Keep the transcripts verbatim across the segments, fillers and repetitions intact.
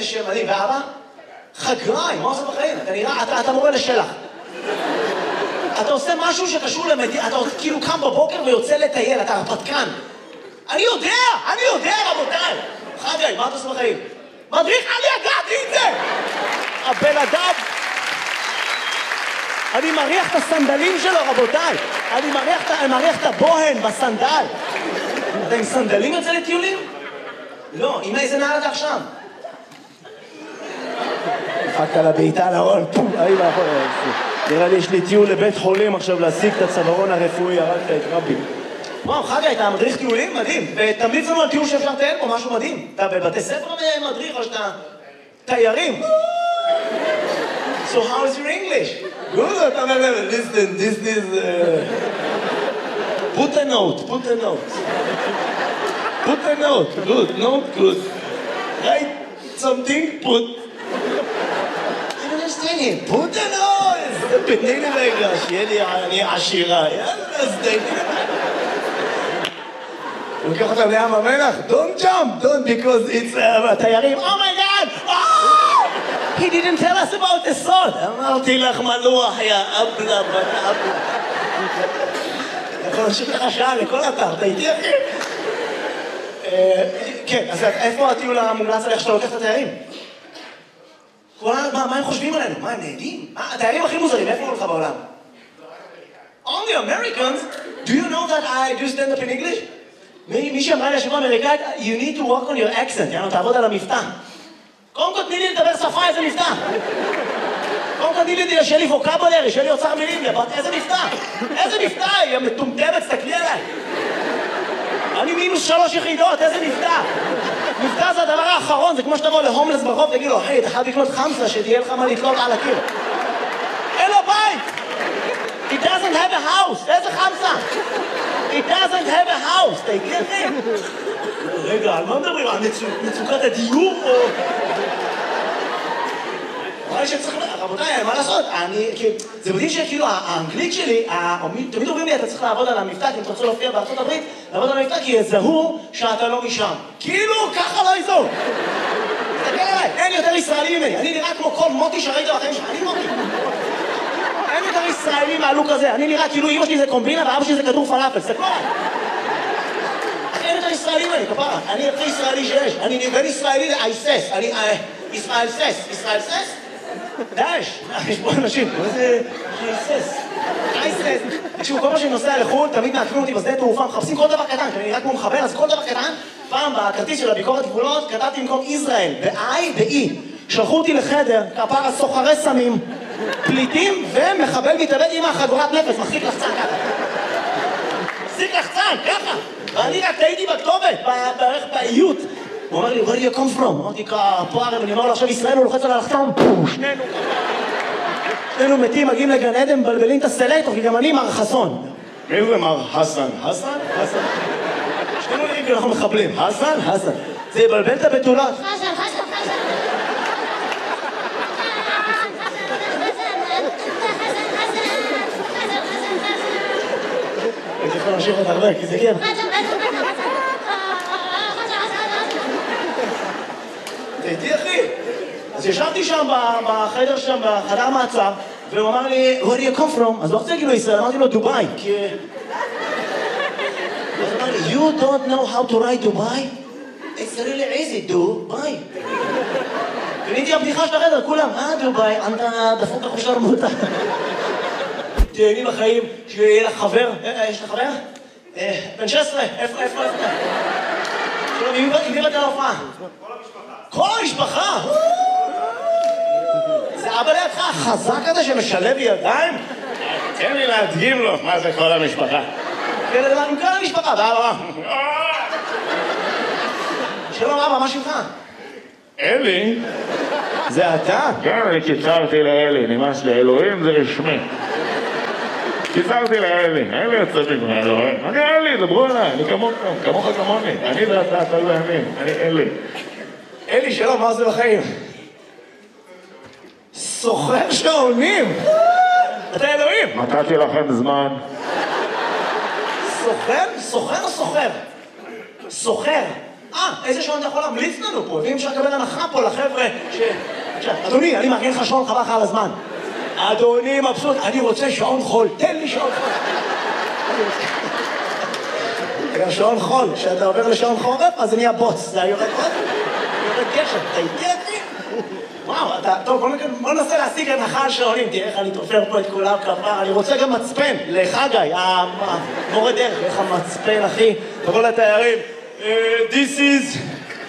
שם מדהים, ואבא? חגריים, מה עושה בחיים? אתה נראה, אתה, אתה מורה לשלח. אתה עושה משהו שקשור למדינה, אתה כאילו קם בבוקר ויוצא לטייל, אתה הרפתקן. אני יודע, אני יודע, רבותיי. חגי, מה אתה עושה בחיים? מדריך, אני ידעתי את זה! הבן אדם... אני מריח את הסנדלים שלו, רבותיי. אני מריח, אני מריח את הבוהן בסנדל. אתה עם סנדלים יוצא לטיולים? לא, עם איזה נעל אתה עכשיו? דפקת לה בעיטה להול, פום, אי מאחור. נראה לי יש לי טיול לבית חולים עכשיו להשיג את הצווארון הרפואי, הרגת את רבי. וואו, חגי, אתה מדריך טיולים? מדהים. ותמליץ לנו על טיול שאפשר לטייל פה, משהו מדהים. אתה בבתי ספר מדריך או שאתה תיירים? So how is your English? Good, listen, this is... Uh... Put a note, put a note. Put a note, good, note, good. Write something, put... I don't understand him. Put a note! תני לי רגע, שיהיה לי אני עשירה. יאללה, אז תני לי. הוא לוקח אותם לים המלח? Don't jump, don't, because it's... תיירים, oh my god! Oh! He didn't tell us about the salt. אמרתי לך מלוח, יא אבלה, בת אבלה. יכול להמשיך לך שעה לכל אתר, אתה איתי אחי? כן, אז איפה הטיול המומלץ עליך שאתה לוקח את התיירים? מה הם חושבים עלינו? מה, הם נהדים? התיירים הכי מוזרים, איפה הולך בעולם? Only Americans? Do you know that I do stand up in English? מי שאמרה לי השבוע אמריקאית, you need to work on your accent, יאנו, תעבוד על המבטא. קודם כל תני לי לדבר שפה, איזה מבטא. קודם כל תני לי, שיהיה לי ווקאבולרי, שיהיה לי אוצר מילים, איזה מבטא. איזה מבטא, היא מטומטמת, תסתכלי עליי. אני מינוס שלוש יחידות, איזה מבטא. מבטא זה הדבר האחרון, זה כמו שתבוא להומלס ברחוב, תגיד לו, היי, אתה חייב לקנות חמסה, שתהיה לך מה לתלות על הקיר. אין לו בית. He doesn't have a house, איזה חמסה? He doesn't have a house, תגידי לכם. רגע, על מה מדברים? על מצוקת הדיור או... רבותיי, מה לעשות? זה מדהים שכאילו האנגלית שלי, תמיד אומרים לי, אתה צריך לעבוד על המבטא, כי אם אתה רוצה להופיע בארצות הברית, לעבוד על המבטא, כי יזהו שאתה לא משם. כאילו, ככה לא יזהו. תסתכל עליי, אין יותר ישראלי ממני. אני נראה כמו כל מוטי שראית בחיים שלך. אני מוטי. אין יותר ישראלי מהלוק הזה. אני נראה כאילו אמא שלי זה קומבינה ואבא שלי זה כדור פלאפל. תסתכלו עליי. אין יותר ישראלי ממני, כפרה. אני הכי ישראלי שיש. אני בין ישראלי לאייסס. אני ישראל סס. ישראל סס? דאש. יש פה אנשים. מה זה אייסס? אייסס. תקשיבו, כל מה שאני נוסע לחו"ל, תמיד מעקמים אותי בשדה תעופה, מחפשים כל דבר קטן. כי אני נראה כמו מחבר, אז כל דבר קטן. פעם בכרטיס של הביקורת גבולות, כתבתי במקום ישראל, ב-I, ב-E. שלחו אותי לחדר, כפרה סוחרי סמים, פליטים ומחבל מתאבד עם החגורת נפש, מחזיק לחצן ככה. מחזיק לחצן, ככה. ואני רק טעיתי בכתובת, בערך באיות. הוא אומר לי, where do you come from? אמרתי, פה הרי, אני אומר לו, עכשיו ישראל הוא לוחץ על הלחצן, פו, שנינו ככה. שנינו מתים, מגיעים לגן עדן, מבלבלים את הסלקטור, כי גם אני מר חסון. מי זה מר חסן? חסן? חסן. שנינו נראים כאילו אנחנו מחבלים. חסן? חסן. זה יבלבל את הבתולות. חסן, חסן, חסן. הייתי יכול להמשיך עוד הרבה, כי זה כן. תהייתי אחי. אז ישבתי שם בחדר שם, בחדר מעצר, והוא אמר לי, where do you come from? אז לא רוצה להגיד לו ישראל, אמרתי לו דובאי, כי... אז הוא אמר לי, you don't know how to write Dubai? It's really easy, Dubai. וניתי הבדיחה של החדר, כולם, אה דובאי, אתה דפוק החושר מותה. תהייני לחיים, שיהיה לך חבר, יש לך חבר? בן שש עשרה, איפה, איפה, איפה? שלום, עם מי באת להופעה? כל המשפחה. כל המשפחה? זה אבא לידך החזק הזה שמשלב ידיים? תן לי להדגים לו מה זה כל המשפחה. כן, לדבר עם כל המשפחה, ואבא. שלום אבא, מה שמך? אלי? זה אתה? כן, אני קיצרתי לאלי, נמאס לי, אלוהים זה רשמי. קיצרתי לאלי, אלי יוצא מגמר, אלוהים. אני אלי, דברו עליי, אני כמוך, כמוך כמוני. אני ואתה, אתה ואני, אני אלי. אלי, שלום, מה זה בחיים? סוחר שעונים! אתה אלוהים! נתתי לכם זמן. סוחר? סוחר או סוחר? סוחר. אה, איזה שעון אתה יכול להמליץ לנו פה? ואם אפשר לקבל הנחה פה לחבר'ה ש... אדוני, אני מארגן לך שעון חבל לך על הזמן. אדוני מבסוט, אני רוצה שעון חול, תן לי שעון חול. גם שעון חול, כשאתה עובר לשעון חורף, אז זה נהיה בוץ, זה יורד עוד, יורד גשם, אתה איתי אותי? וואו, אתה, טוב, בוא ננסה להשיג הנחה על שעונים, תראה איך אני תופר פה את כולם כפר, אני רוצה גם מצפן, לחגי, המורה דרך, איך המצפן, אחי, תבוא לתיירים, this is,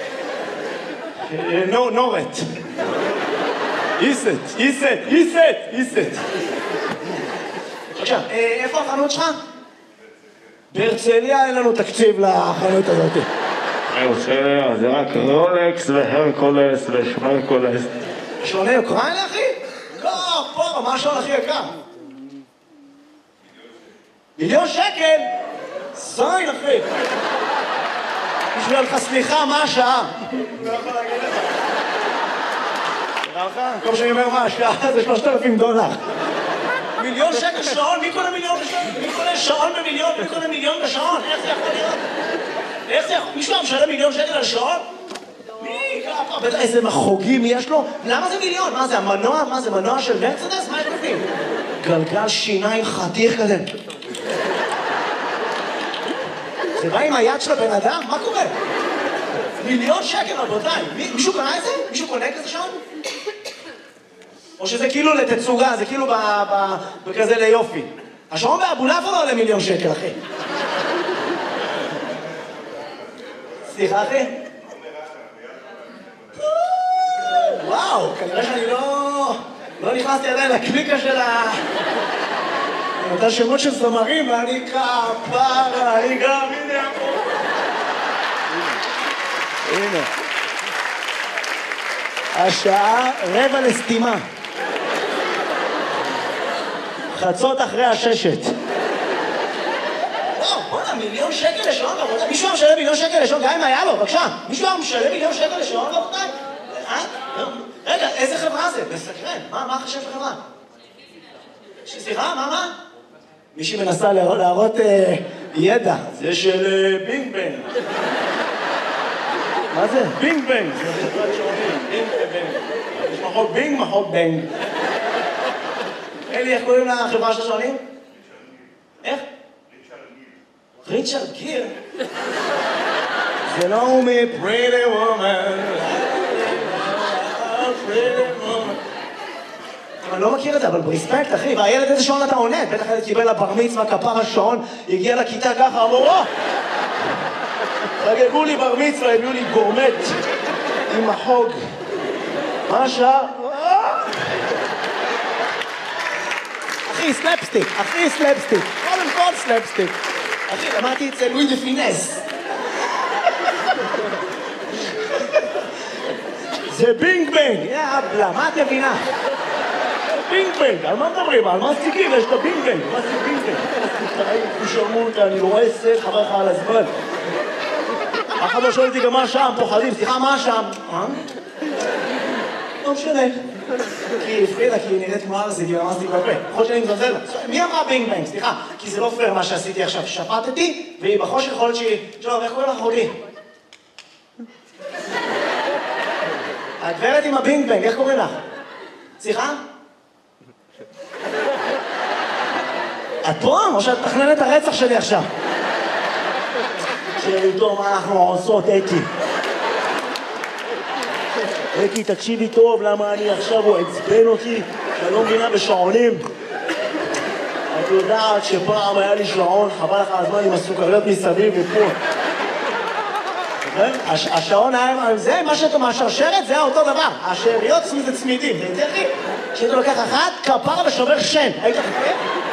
no, נורת. איסט, איסט, איסט, איסט. עכשיו, איפה החנות שלך? בהרצליה אין לנו תקציב לחנות הזאת. בהרצליה זה רק רולקס והרקולס ושמרקולס. שעוני אוקראינה, אחי? לא, פה, מה השעון הכי יקר? מיליון שקל? זין, אחי. בשביל לך סליחה, מה השעה? לא יכול להגיד לך. נראה לך? כל שאני אומר מה השעה זה שלושת אלפים דולר. מיליון שקל שעון? מי קונה מיליון בשעון? מי קונה שעון במיליון? מי קונה מיליון בשעון? איך זה יכול להיות? איך זה יכול? מישהו משלם מיליון שקל על שעון? מי? בטח איזה מחוגים יש לו? למה זה מיליון? מה זה, המנוע? מה זה, מנוע של מרצדס? מה יש בפנים? גלגל שיניים חתיך כזה. זה בא עם היד של הבן אדם? מה קורה? מיליון שקל, רבותיי. מישהו קונה את זה? מישהו קונה כזה שעון? או שזה כאילו לתצוגה, זה כאילו בכזה ליופי. השעון באבולעפיה לא עולה מיליון שקל, אחי. סליחה, אחי? וואו, כנראה שאני לא... לא נכנסתי עדיין לקליקה של ה... נתן שמות של זמרים, ואני כפרה, אני גם... הנה פה. הנה. השעה רבע לסתימה. חצות אחרי הששת. וואו, בוא'נה, מיליון שקל לשעון, רבותיי. מישהו משלם מיליון שקל לשעון, גם אם היה לו, בבקשה. מישהו משלם מיליון שקל לשעון, רבותיי? אה? רגע, איזה חברה זה? מסקרן. מה החשב של חברה? סליחה, מה, מה? מישהי מנסה להראות ידע. זה של בינג בנג. מה זה? בינג בנג. זה חברת שעונים. בינג בנג. יש מחוק בינג, מחוק בנג. אלי, איך קוראים לחברה של השעונים? איך? ריצ'רד גיר. זה לא הוא מ-Pretty Woman. Pretty Woman. אני לא מכיר את זה, אבל ברספקט, אחי. והילד איזה שעון אתה עונה? בטח ילד קיבל לבר מצווה, כפר השעון, הגיע לכיתה ככה, אמרו, או! חגגו לי בר מצווה, הביאו לי גורמט עם החוג. מה השעה? אחי, סלפסטיק, אחי, סלפסטיק. קודם כל סלפסטיק. אחי, למדתי אצל לואי דה פינס. זה בינג בנג. יאבלה, מה את מבינה? בינג בנג, על מה מדברים? על מה סיקים? יש את הבינג בנג. מה זה בינג בנג? תשמעו אותה, אני רואה סט, חבר לך על הזמן. אחד לא שואל אותי גם מה השעה, הם פוחדים. סליחה, מה השעה? אה? לא משנה. כי היא הפרידה, כי היא נראית כמו ארזית, היא ממש בפה. יכול שאני מזלזל לה. מי אמרה בינג בנג? סליחה, כי זה לא פייר מה שעשיתי עכשיו. שפטתי, והיא בחושך יכול להיות שהיא... שלום, איך קוראים לך אחותי? הגברת עם הבינג בנג, איך קוראים לך? סליחה? את פה? או שאת מתכננת הרצח שלי עכשיו? שאלתו מה אנחנו עושות, אקי. אקי, תקשיבי טוב, למה אני עכשיו הוא עצבן אותי, שאני לא מבינה בשעונים. את יודעת שפעם היה לי שעון, חבל לך הזמן עם הסוכריות מסביב ופה. השעון היה, זה מה שאתה מהשרשרת, זה אותו דבר. השאריות זה צמידים, זה יותר לי. כשאתה לוקח אחת, כפרה ושובר שן. היית חכה?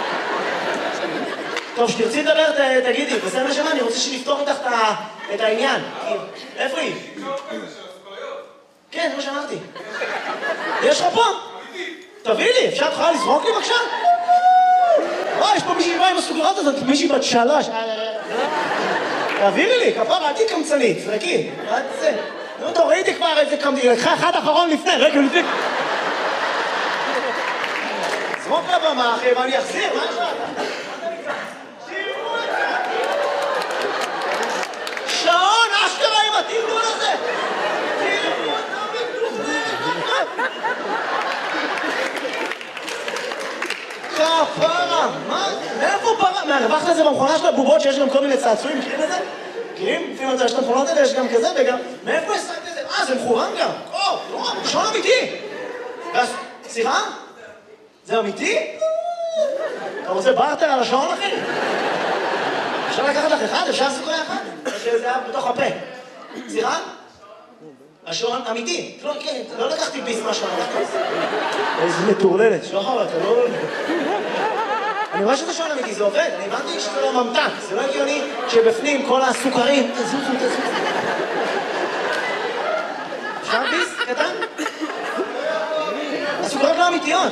טוב, שתרצי לדבר, תגידי, בסדר שמה, אני רוצה שנפתור איתך את העניין. איפה היא? כן, זה מה שאמרתי. יש לך פה? תביא לי, אפשר תוכל לזרוק לי בבקשה? וואי, יש פה מישהי באה עם הסוגרות הזאת, מישהי בת שלוש. תעבירי לי, כפרה, אל תקמצנית, זרקי. מה זה? נו, תורידי כבר איזה קמצנית, לקחה אחד אחרון לפני, רגע לפני. זרוק לבמה, אחי, ואני אחזיר, מה יש לך? שעון, אשכרה עם עתיד טבחת את זה במכונה של הבובות שיש גם כל מיני צעצועים, מכירים את זה? מכירים? לפעמים יש את המכונות האלה, יש גם כזה וגם... מאיפה השגת את זה? אה, זה מכורן גם. או, לא, שעון אמיתי. סליחה? זה אמיתי? אתה רוצה בארטר על השעון, אחי? אפשר לקחת לך אחד? אפשר סוכריה אחד? שזה היה בתוך הפה. סליחה? השעון אמיתי. לא לקחתי ביס מהשעון. איזה מטורללת. שוחר, אתה לא... אני רואה שזה שעון אמיתי, זה עובד. אני הבנתי שזה לא ממתק. זה לא הגיוני שבפנים כל הסוכרים... תזוזו, תזוזו. אפשר ביס? קטן? הסוכרות לא אמיתיות.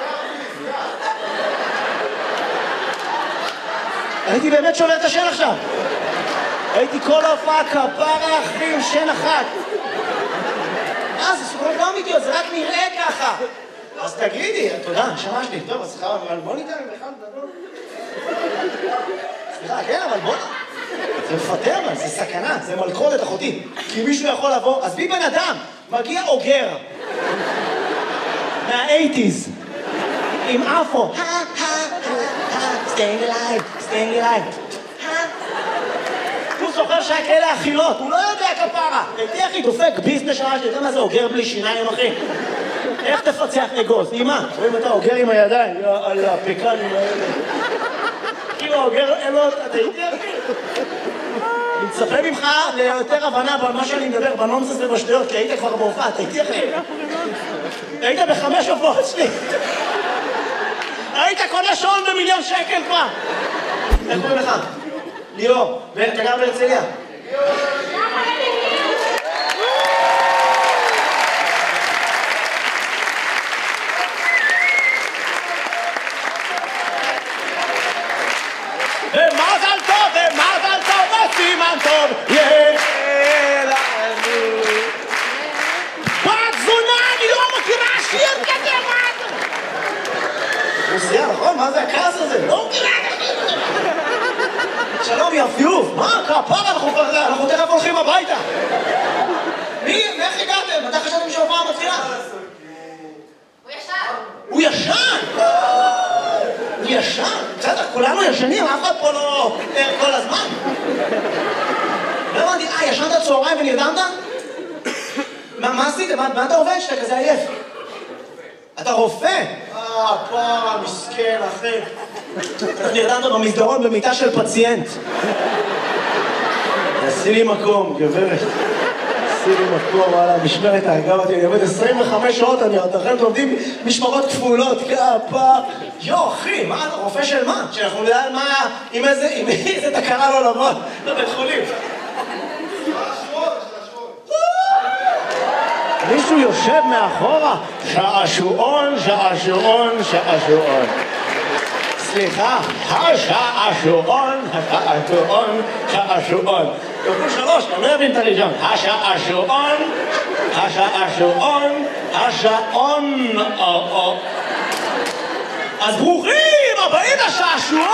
הייתי באמת שובר את השן עכשיו. הייתי כל ההופעה כפרה אחים, שן אחת. אה, זה סוכרות לא אמיתיות, זה רק נראה ככה. אז תגידי, תודה, שמשתי. טוב, אז סליחה, אבל בוא ניתן בכלל גדול. סליחה, כן, אבל בוא... זה מפטר, אבל זה סכנה, זה מלכודת אחותי. כי מישהו יכול לבוא, אז בי בן אדם, מגיע אוגר. מה-אייטיז. עם אפו. staying alive, staying alive. הוא זוכר שהיה כאלה אכילות, הוא לא יודע כפרה. הייתי אחי דופק ביזנס שעה שאתה יודע מה זה אוגר בלי שיניים אחי? איך תפצח אגוז? אמא, רואים אתה אוגר עם הידיים, על הפקנים האלה. כאילו האוגר, אין לו, אתה הייתי אחי? אני מצפה ממך ליותר הבנה במה שאני מדבר, בנונסס ובשטויות, כי היית כבר בהופעה, אתה הייתי אחי? היית בחמש הופעות שלי. היית קונה שעון במיליון שקל כבר. איך קוראים לך? ליאור. ואתה גר בהרצליה? ומזל טוב, ומזל טוב, וסימן טוב. יאללה. בת זונה, אני לא מכירה שיר כזה, מה אתה? רוסיה, נכון? מה זה הכעס הזה? לא מכירה את השיר. שלום, יפיוף. מה? כפרה, אנחנו תכף הולכים הביתה. מי? איך הגעתם? מתי חשבתם שההופעה מתחילה? הוא ישן. הוא ישן? הוא ישן? בסדר, כולנו ישנים, אף אחד פה לא ער כל הזמן. לא הבנתי, אה, ישנת צהריים ונרדמת? מה עשית? מה אתה עובד שאתה כזה עייף? אתה רופא? אה, פרה, מסכן, אחי. אתה נרדמת במסדרון במיטה של פציינט. עשי לי מקום, גברת. עשי לי מקום, וואלה, משמרת האגב אותי, אני עובד עשרים וחמש שעות, אני אתכם עובדים משמרות כפולות, כפה. יו, אחי, מה, אתה רופא של מה? שאנחנו נדע על מה, עם איזה, עם איזה תקרה לא לבוא, לבית חולים. מישהו יושב מאחורה, שעשועון, שעשועון, שעשועון. סליחה, השעשועון, השעשועון, שעשועון. כפול שלוש, אני לא אבין את הראשון. השעשועון, השעשועון, השעון. אז ברוכים הבאים לשעשועון!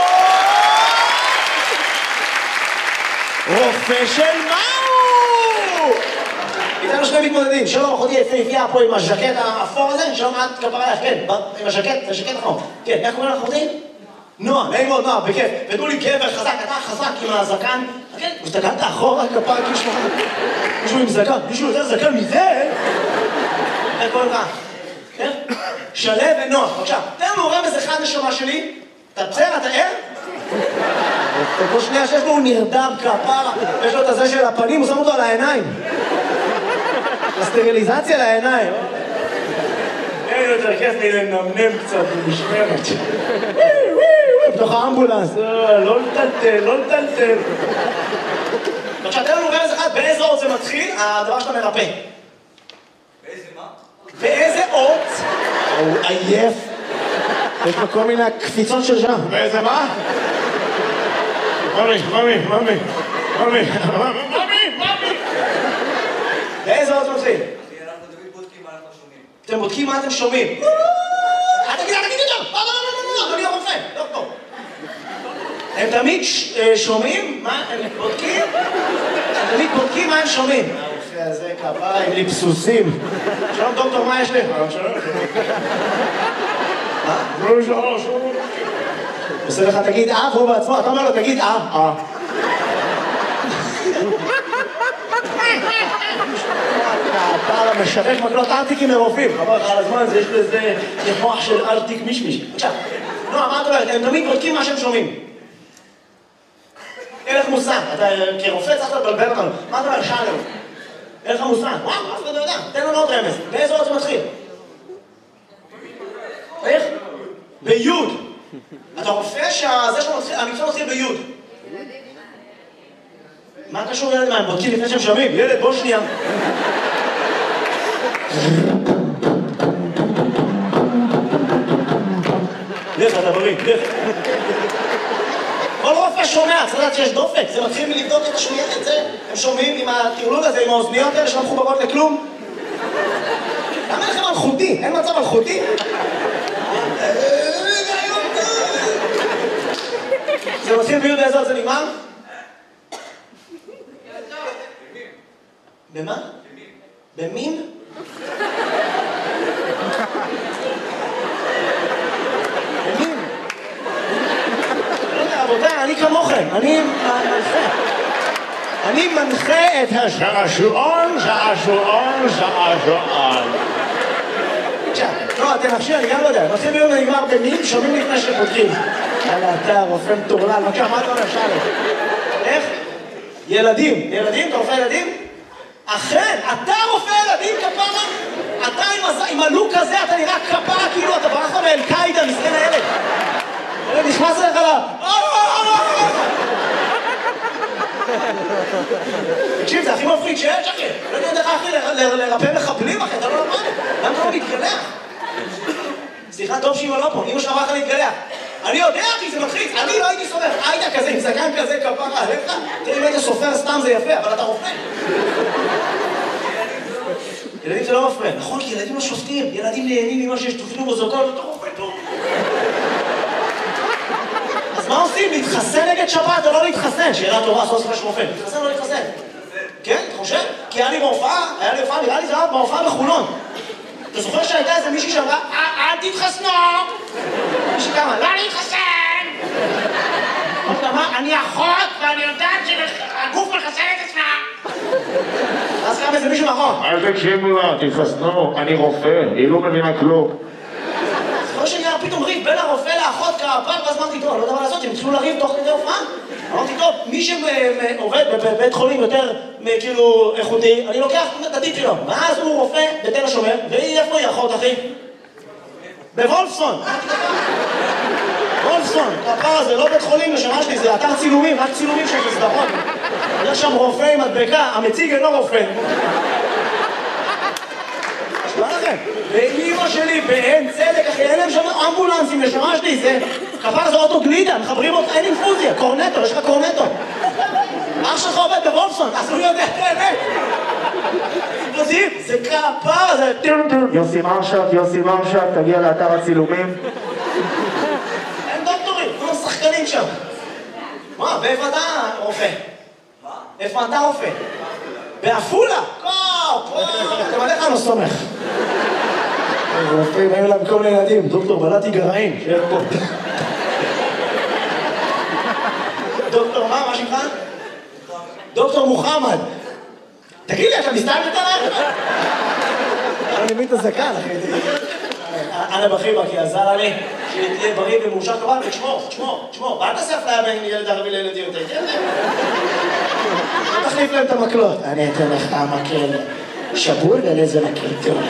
רופא של מהו? איתנו שני מתמודדים, שלום אחותי יפהפייה פה עם הז'קט האפור הזה, שלום את כפרה לך, כן, עם הז'קט, זה ז'קט אחור. כן, איך קוראים לך אחותי? נועה, נעים מאוד נועה, בכיף. ותנו לי גבר חזק, אתה חזק עם הזקן. כן, הסתכלת אחורה כפרה כאילו מישהו עם זקן, מישהו יותר זקן מזה? איך קוראים לך? כן? שלו ונועה, בבקשה. תן לנו רמז אחד נשמה שלי, אתה בסדר, אתה ער? כל שנייה שיש לו הוא נרדם כפרה, יש לו את הזה של הפנים, הוא שם אותו על העיניים. הסטריליזציה לעיניים. אין יותר כיף מלנמנם קצת במשמרת. בתוך האמבולנס, לא לטלטל, לא לטלטל. עכשיו, תן לנו רמז אחד, באיזה אות זה מתחיל, הדבר שאתה מרפא. באיזה מה? באיזה אות? הוא עייף. יש לו כל מיני קפיצות של שם. באיזה מה? ממי, ממי, ממי, ממי, ממי, ממי. באיזה אות זה מתחיל? אנחנו תמיד בודקים מה אנחנו שומעים. אתם בודקים מה אתם שומעים. אל תגיד, אל תגיד יותר! לא, לא, לא, לא, אדוני הרופא, דוקטור. הם תמיד שומעים מה הם בודקים? הם תמיד בודקים מה הם שומעים. הרופא הזה כפרה עם ליפסוסים. שלום דוקטור, מה יש לי? שלום, שלום. מה? שלום, שלום. עושה לך, תגיד אה, והוא בעצמו, אתה אומר לו, תגיד אה, אה. אתה משווק מקלות ארטיקים מרופאים, חבל לך על הזמן הזה, יש לזה מוח של ארטיק מישמיש. עכשיו, נועה, מה את אומרת? הם תמיד בודקים מה שהם שומעים. אין לך מושג, אתה כרופא צריך לבלבל אותנו. מה אתה אומר? שאלה לנו. אין לך מושג. וואו, אף אחד לא יודע. תן לנו עוד רמז. באיזה עוד זה מתחיל? איך? ביוד. אתה רופא שהמקצוע מתחיל ביוד. מה קשור ילד מה? הם בודקים לפני שהם שומעים. ילד, בוא שנייה. לך, אתה בריא, לך. כל רופא שומע, צריך לדעת שיש דופק. זה מתחיל מלבדוק את השמיעה, את זה. הם שומעים עם הטרלול הזה, עם האוזניות האלה שלא מחוברות לכלום. למה לכם מלכותי? אין מצב מלכותי? זה מתחיל ביוד באיזה עוד זה נגמר? במה? במין? במין? לא יודע, רבותיי, אני כמוכם, אני מנחה. אני מנחה את השעשועון, שעשועון, שעשועון. עכשיו, לא, אתם נחשי, אני גם לא יודע. מתחיל ביום ונגמר במין, שומעים לפני שפותחים. יאללה, אתה רופא מטורלל, בבקשה, מה אתה אומר, שאלה? איך? ילדים. ילדים? אתה רופא ילדים? אכן, אתה רופא ילדים כפרה? אתה עם הלוק הזה, אתה נראה כפרה כאילו אתה ברח לו מאל-קאידה, מסכן הילד. הילד נכנס אליך לה... תקשיב, זה הכי מפחיד שיש, אחי. לא יודע איך אחי לרפא מחבלים, אחי, אתה לא למד. למה אתה לא מתגלח? סליחה, טוב שאמא לא פה, אמא שלך אמרה לך להתגלח. אני יודע, אחי, זה מלחיץ. אני לא הייתי סופר. היית כזה, עם זקן כזה, כפרה עליך. תראי, אם היית סופר סתם זה יפה, אבל אתה רופא. ילדים זה לא מפריע. נכון, כי ילדים לא שופטים. ילדים נהנים ממה שיש תופנו בזוגות, אתה רופא טוב. אז מה עושים? להתחסן נגד שפעת או לא להתחסן? שאלה טובה, סוף סוף יש רופא. להתחסן או לא להתחסן? כן, אתה חושב? כי היה לי בהופעה, היה לי הופעה, נראה לי זה היה בהופעה בחולון. אתה זוכר שהייתה איזה מישהי שאמרה, אל תתחסנו! מישהי כמה, לא להתחסן! אמרה, אני אחות ואני יודעת שהגוף מחסן את עצמה! אז קם איזה מישהו מאחור. אל תקשיבו לה, תתחסנו, אני רופא, היא לא מבינה כלום. זוכר שנראה פתאום ריב בין הרופא לאחות כפר, ואז אמרתי, טוב, אני לא יודע מה לעשות, הם התחילו לריב תוך כדי הופעה. אמרתי, טוב, מי שעובד בבית חולים יותר כאילו איכותי, אני לוקח את הטיפ שלו. ואז הוא רופא בתל השומר, והיא איפה היא אחות, אחי? בוולפסון. וולפסון, הפער הזה, לא בית חולים לשמה שלי, זה אתר צילומים, רק צילומים של סדרות. יש שם רופא עם מדבקה, המציג אינו רופא. מה לכם? ואימא שלי באין צדק, אחי, אין להם שם אמבולנסים לשמה שלי, זה כפר זה אוטו גלידה, מחברים אותך, אין אינפוזיה, קורנטו, יש לך קורנטו. אח שלך עובד בוולפסון, אז הוא יודע את האמת. אינפוזים, זה כפר, זה... יוסי מרשת, יוסי מרשת, תגיע לאתר הצילומים. אין דוקטורים, כולם שחקנים שם. מה, ואיפה אתה רופא? מה? איפה אתה רופא? בעפולה! קופ! אתה מלך אני לא סומך. רופאים היו להם כל מיני ילדים, דוקטור בלעתי גרעין, שיהיה פה. דוקטור מה? מה שמך? דוקטור מוחמד. תגיד לי, אתה מסתלבט עליי? אני מבין את הזקן, אחי. אנא בחיבה, כי עזר לי שתהיה בריא ומאושר כבל, ותשמור, תשמור, תשמור. ואל תעשה אפליה בין ילד ערבי לילד יהודי, תן להם. לא תחליף להם את המקלות. אני אתן לך המקל שבול ולזה מקל טוב.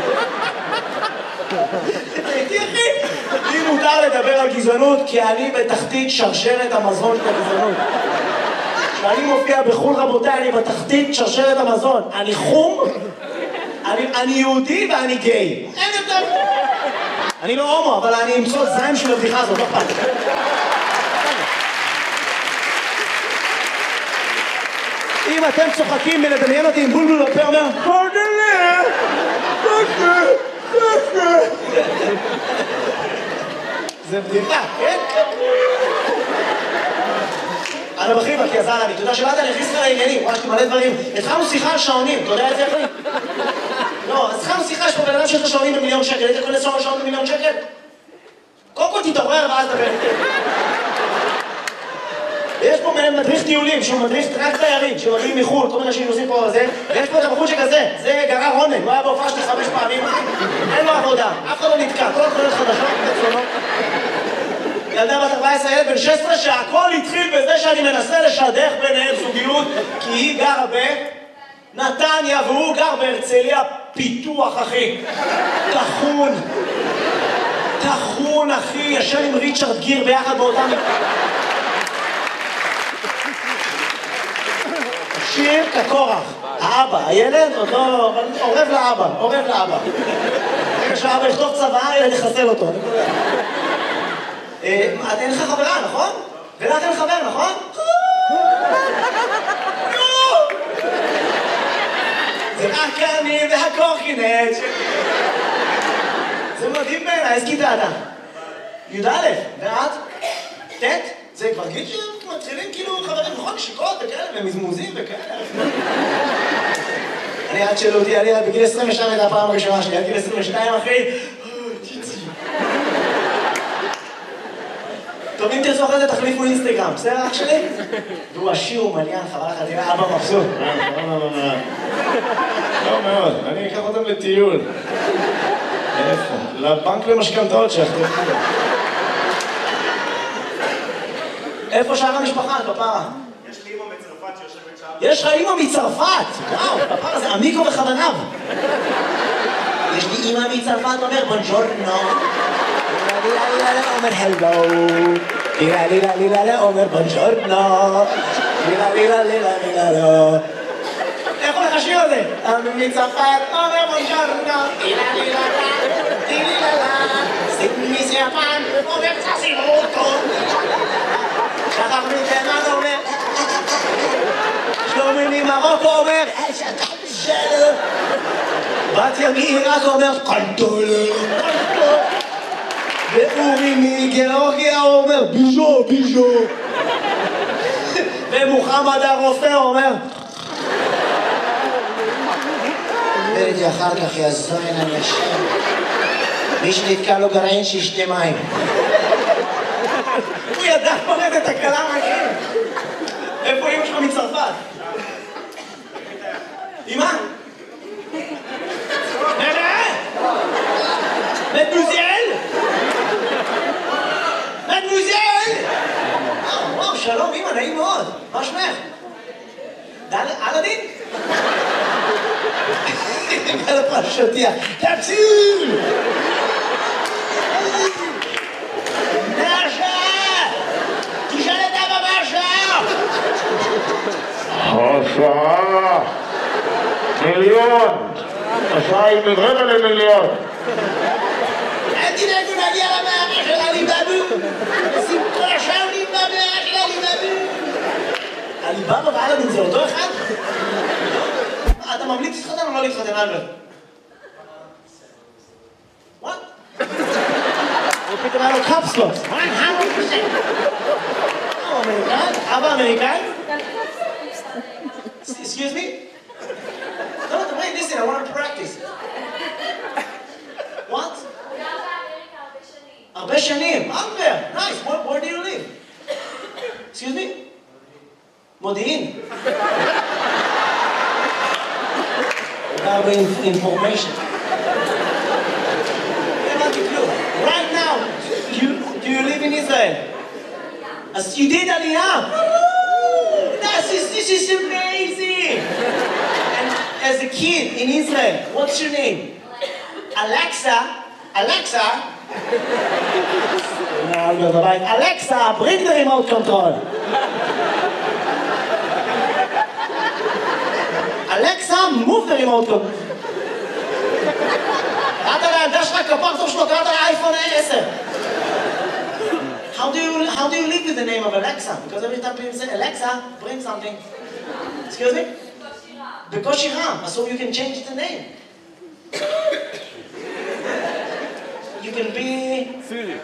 תראיתי, אחי? לי מותר לדבר על גזענות, כי אני בתחתית שרשרת המזון של הגזענות. כשאני מופיע בחול, רבותיי, אני בתחתית שרשרת המזון. אני חום, אני, אני יהודי ואני גיי. אין יותר. אני לא הומו, אבל אני אמצוא זין של הבדיחה הזאת, לא פעם. אם אתם צוחקים מלדמיין אותי עם בולבול בפה, אומר, פרדלה, פרדלה, פרדלה. זה בדיחה, כן? אנא בחיבה, כי עזר לי. אתה יודע שבאת, אני הכניס לך לעניינים, ממש מלא דברים. התחלנו שיחה על שעונים, אתה יודע את זה, אחי? לא, אז התחלנו שיחה, יש פה בן אדם שיש לו שעונים במיליון שקל. היית קונה שעון במיליון שקל? קודם כל תתעורר ואז דבר איתי. יש פה מדריך טיולים, שהוא מדריך רק תיירים, שמגיעים מחו"ל, כל מיני אנשים עושים פה זה, ויש פה את הבחור שכזה, זה גרר רונן, הוא היה בהופעה שלי חמש פעמים, אין לו עבודה, אף אחד לא נתקע, כל התחולות חדשות, בצונות. ילדה בת ארבע עשרה, ילד בן שש עשרה, שהכל התחיל בזה שאני מנסה לשדך ביניהם זוגיות, כי היא גרה בנתניה והוא גר בהרצליה פיתוח, אחי. תחון. תחון, אחי, ישן עם ריצ'רד גיר ביחד באותם... שיר כקורח. האבא, הילד עוד לא... עורב לאבא, עורב לאבא. רגע שהאבא יכתוב צבא, ילד יחסל אותו. אין לך חברה, נכון? ולך אין חבר, נכון? זה רק אני והקורקינט. זה מדהים בעיניי, איזה כיתה אתה? י"א, ואת? ט'? זה כבר גיל שמתחילים כאילו חברים, נכון? נשיקות וכאלה, ומזמוזים וכאלה. אני עד שלא אותי, אני בגיל עשרים ושתיים הייתה הפעם הראשונה שלי, עד גיל עשרים ושתיים אחי. טוב, אם תרצו אחרי זה תחליפו אינסטגרם, בסדר אח שלי? והוא עשיר ומליין, חבל לך, תראה, אבא מבסוט. לא מאוד, אני אקח אותם לטיול. איפה? לבנק למשכנתאות שיחתו. איפה שאר המשפחה, כפרה? יש לי אמא מצרפת שיושבת שם. יש לך אמא מצרפת! וואו, כפרה זה עמיקו בכוונב. יש לי אמא מצרפת, אומר בונג'ורנו. לילה לילה אומר הלו. לילה לילה לילה אומר בונג'ורנו. לילה לילה לילה לילה לא. איך הולך השיר הזה? אמא מצרפת, אומר בונג'ורנו. לילה לילה לילה לילה. סימי סיאפן, אומר צסימוטו. שחר מתימן אומר, שלומי ממרוקו אומר, שלו. בת מעיראק אומר, קנטול, קנטול. ואורי מגיאורגיה אומר, ביז'ו, ביז'ו. ומוחמד הרופא אומר, וראיתי אחר כך יעזור אין אנשים. מי שנתקע לו גרעין שישתה מים. הוא ידע פורט את הקלה מהכם. איפה אמא שלך מצרפת? אמא? נראה? מדמוזל? מדמוזל? וואו, שלום אמא, נעים מאוד. מה שמך? אלאדין? על הפרשותיה. תפסיל! עשרה מיליון, עשרה היא רבע למיליון. אל תדאגו נגיע למערה של עליבאבו. שמחה שעולים במערה של עליבאבו. עליבאבו ואלאדין זה אותו אחד? אתה ממליץ להתחתן או לא להתחתן, אלברט? וואט? הוא פתאום היה לו קפסלוס. הוא אמריקאי? אבא אמריקאי? Excuse me? No, no, wait, listen, I want to practice. What? הרבה שנים. הרבה. Nice. Where, where do you live? Excuse me? מודיעין. הרבה information. Right now, you, do you live in Israel? As you did Aliyah. This is, this is amazing! And as a kid in Israel, what's your name? Alexa. Alexa? Alexa, bring the remote control. Alexa, move the remote control. קראת לילדה שלך כפר טוב שלו, קראת לאייפון עשר. How do you how do you live with the name of Alexa? Because every time people say Alexa, bring something. Excuse me? בקושי רם. So you can change the name. You can be Siri.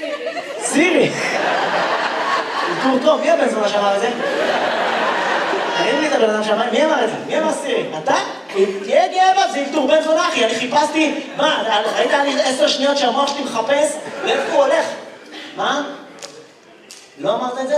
Siri. טוב טוב, מי הבן זונה שאמר את זה? תרים לי את הבן אדם שם, מי אמר את זה? מי אמר סירי? אתה? תהיה גאה בה, זה אלתור בן זונה, אחי, אני חיפשתי, מה, ראית לי עשר שניות שהמוח שלי מחפש, לאיפה הוא הולך? מה? לא אמרת את זה?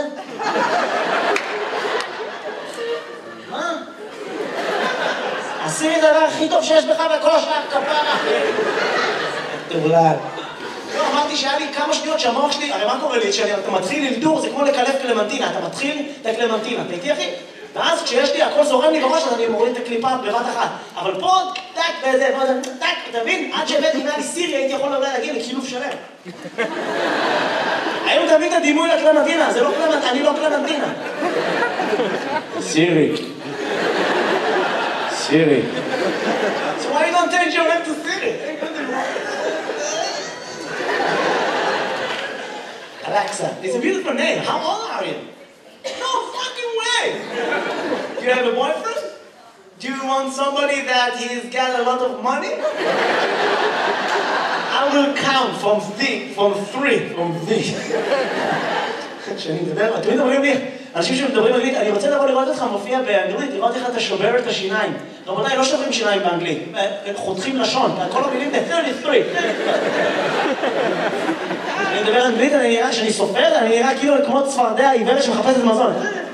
מה? עשירי את הדבר הכי טוב שיש בך וכל השאר כפרה, אחי. תבולל. לא, אמרתי שהיה לי כמה שניות שהמוח שלי, הרי מה קורה לי? כשאתה מתחיל אלתור, זה כמו לקלף קלמנטינה, אתה מתחיל את הקלמנטינה, אתה איתי אחי? ואז כשיש לי, הכל זורם לי בראש, אז אני מוריד את הקליפה בבת אחת. אבל פה, טק, וזה, טק, אתה מבין? עד שהבאתי מעלי סירי, הייתי יכול אולי להגיע לקילוף שלם. היום תמיד את הדימוי לקלמנטינה, זה לא קלמנטינה, אני לא קלמנטינה. סירי. סירי. So why you don't change your name to Siri? Alexa, it's a beautiful name. How old are you? No fucking way! Do you have a boyfriend? Do you want somebody that he's got a lot of money? I will count from three, from three, from three. כשאני מדבר, תמיד אומרים לי, אנשים שמדברים אנגלית, אני רוצה לבוא לראות אותך מופיע באנגלית, לראות איך אתה שובר את השיניים. רבותיי, לא שוברים שיניים באנגלית, חותכים לשון, כל המילים ב-שלושים ושלוש. אני מדבר אנגלית, אני נראה, שאני סופר, אני נראה כאילו כמו צפרדע עיוורת שמחפשת מזון.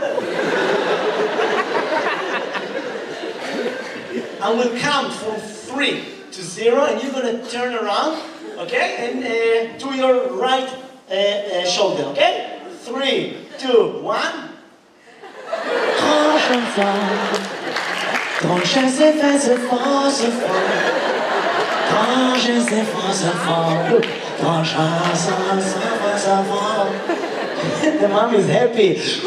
I will count from three to zero, and you're going to turn around, okay, and uh, to your right uh, uh, shoulder, okay? Three, two, one. Grand chanson, grand chanson, fait ce fort, ce fort. Grand chanson, fait ce fort. Grand chanson, fait ce fort. The mom is happy.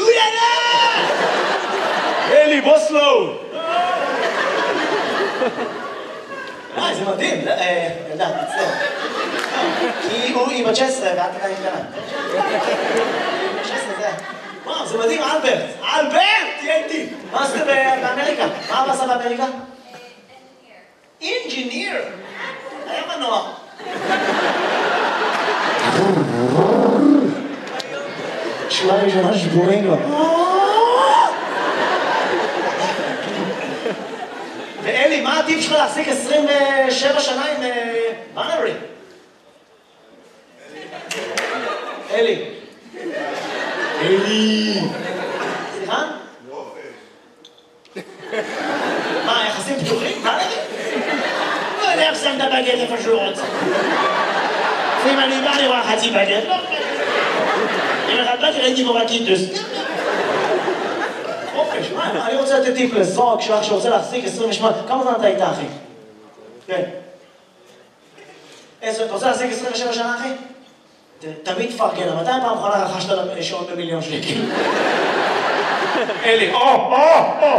Eli, בוסלו! אה, זה מדהים. ילדה, תצטער. כי הוא היא בת שש עשרה ואת עדיין קטנה. שש עשרה זה... וואו, זה מדהים, אלברט. אלברט! תהיה איתי. מה עשית באמריקה? מה אבא עשה באמריקה? אינג'יניר. היה מנוע. שורה ראשונה שבורים לו. ואלי, מה הטיפ שלך להחזיק עשרים ושבע שנה עם בנרי? אלי. אלי. סליחה? מה, יחסים פתוחים? מה נגיד? לא יודע איך שם את הבגט איפה שהוא רוצה. אם אני בא לראה חצי בגט, לא בגט. אם אחד בגט ראיתי בו רק קיטוס. חופש, מה? אני רוצה לתת טיפ לזוג שלך שרוצה להחזיק עשרים ושמונה. כמה זמן אתה איתה, אחי? כן. אתה רוצה להחזיק עשרים ושבע שנה, אחי? תמיד פרגן, מתי פעם אחרונה רכשת שעון במיליון שקל? אלי, או, או, או!